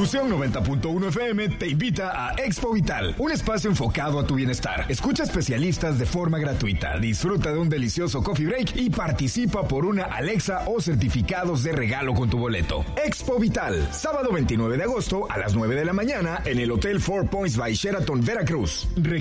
Fusión 90.1 FM te invita a Expo Vital, un espacio enfocado a tu bienestar. Escucha especialistas de forma gratuita, disfruta de un delicioso coffee break y participa por una Alexa o certificados de regalo con tu boleto. Expo Vital, sábado 29 de agosto a las 9 de la mañana en el Hotel Four Points by Sheraton Veracruz.